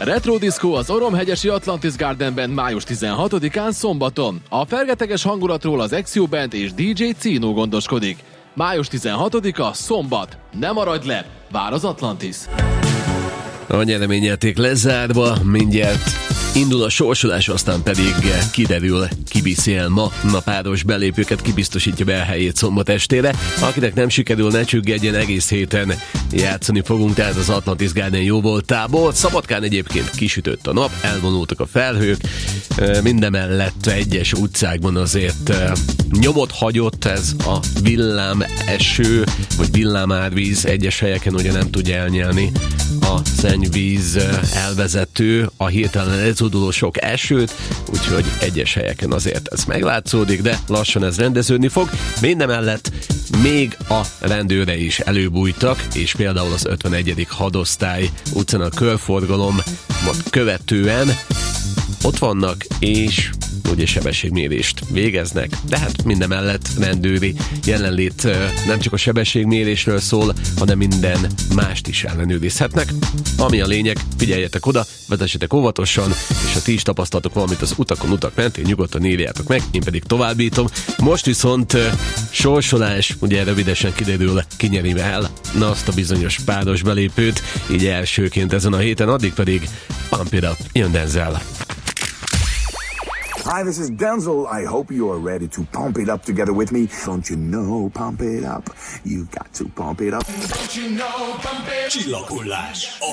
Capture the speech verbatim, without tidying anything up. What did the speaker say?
Retro Disco az Oromhegyesi Atlantis Gardenben május tizenhatodikán szombaton. A fergeteges hangulatról az Exio Band és dé dzsé Cino gondoskodik. május tizenhatodika szombat. Ne maradj le, vár az Atlantis! A nyereményjáték lezárva, mindjárt indul a sorsolás, aztán pedig kiderül, ki viszi el ma a páros belépőket, ki biztosítja be a helyét szombat estére. Akinek nem sikerül, ne csüggedjen, egész héten játszani fogunk, tehát az Atlantis Garden jóvoltából. Szabadkán egyébként kisütött a nap, elvonultak a felhők, mindemellett egyes utcákban azért nyomot hagyott ez a villám eső, vagy villámárvíz, egyes helyeken ugye nem tudja elnyelni a szennyvíz elvezető, a hirtelen lezúduló sok esőt, úgyhogy egyes helyeken azért ez meglátszódik, de lassan ez rendeződni fog. Mindemellett még a rendőre is előbújtak, és például az ötvenegyedik hadosztály utcán a körforgalom követően ott vannak, és ugye sebességmérést végeznek, de hát mindemellett rendőri jelenlét nem csak a sebességmérésről szól, hanem minden mást is ellenőrizhetnek. Ami a lényeg, figyeljetek oda, vezessetek óvatosan, és ha ti is tapasztaltok valamit az utakon, utak mentén, nyugodtan írjátok meg, én pedig továbbítom. Most viszont sorsolás, ugye rövidesen kiderül, ki nyeri el na azt a bizonyos páros belépőt, így elsőként ezen a héten, addig pedig Pump It Up, jön Denzel. Hi, this is Denzel. I hope you are ready to pump it up together with me. Don't you know, pump it up. You got to pump it up. Don't you know, pump it. Csillaghullás. A